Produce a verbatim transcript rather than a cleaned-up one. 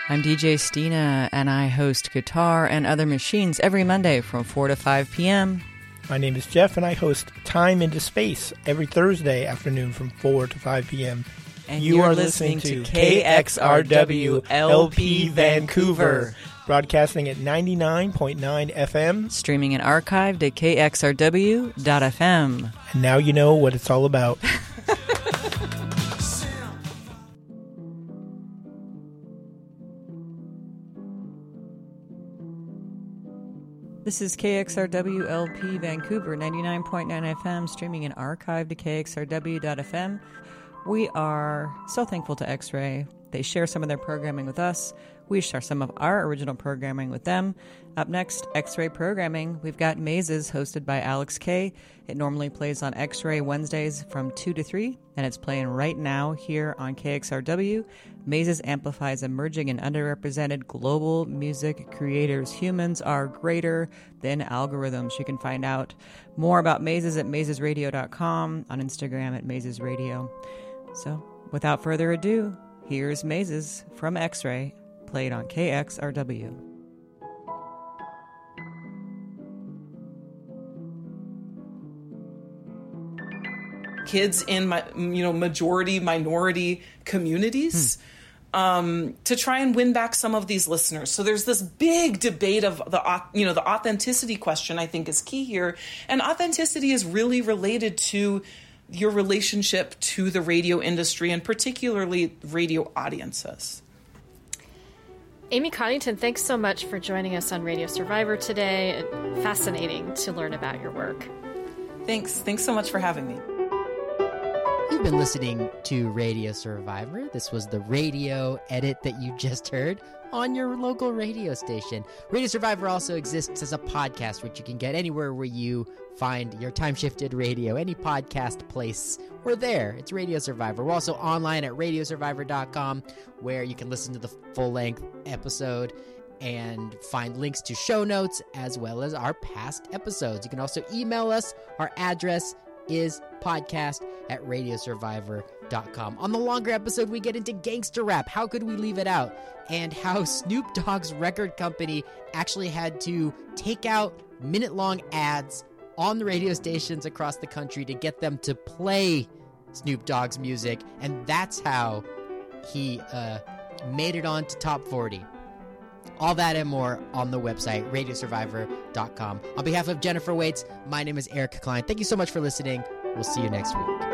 I'm D J Stina, and I host Guitar and Other Machines every Monday from four to five p.m. My name is Jeff, and I host Time into Space every Thursday afternoon from four to five p.m. And you you're are listening, listening to to K X R W L P Vancouver, broadcasting at ninety-nine point nine F M. Streaming and archived at K X R W dot F M. And now you know what it's all about. This is K X R W L P Vancouver, ninety-nine point nine F M, streaming and archived to K X R W dot F M. We are so thankful to X-Ray. They share some of their programming with us. We share some of our original programming with them. Up next, X-Ray Programming. We've got Mazes, hosted by Alex K. It normally plays on X-Ray Wednesdays from two to three, and it's playing right now here on K X R W. Mazes amplifies emerging and underrepresented global music creators. Humans are greater than algorithms. You can find out more about Mazes at mazes radio dot com, on Instagram at mazes radio. So, without further ado, here's Mazes from X-Ray, played on K X R W. Kids in my, you know, majority minority communities hmm. um, to try and win back some of these listeners. So there's this big debate of the, you know, the authenticity question, I think, is key here. And authenticity is really related to your relationship to the radio industry and particularly radio audiences. Amy Coddington, thanks so much for joining us on Radio Survivor today. Fascinating to learn about your work. Thanks. Thanks so much for having me. You've been listening to Radio Survivor. This was the radio edit that you just heard on your local radio station. Radio Survivor also exists as a podcast, which you can get anywhere where you find your time-shifted radio. Any podcast place, we're there. It's Radio Survivor. We're also online at radio survivor dot com, where you can listen to the full-length episode and find links to show notes as well as our past episodes. You can also email us. Our address is podcast at radio survivor dot com. On the longer episode, we get into gangster rap. How could we leave it out? And how Snoop Dogg's record company actually had to take out minute-long ads on the radio stations across the country to get them to play Snoop Dogg's music. And that's how he uh, made it on to top forty. All that and more on the website, radio survivor dot com. On behalf of Jennifer Waits, my name is Eric Klein. Thank you so much for listening. We'll see you next week.